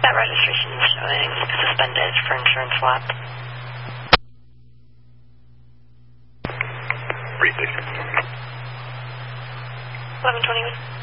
That registration is showing suspended for insurance lapse. 360. 1121.